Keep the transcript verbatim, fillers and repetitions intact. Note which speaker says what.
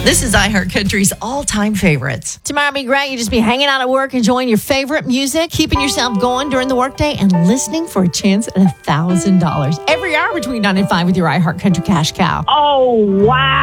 Speaker 1: This is iHeartCountry's all-time favorites.
Speaker 2: Tomorrow be great. You just be hanging out at work, enjoying your favorite music, keeping yourself going during the workday, and listening for a chance at one thousand dollars every hour between nine and five with your iHeartCountry Cash Cow.
Speaker 3: Oh, wow.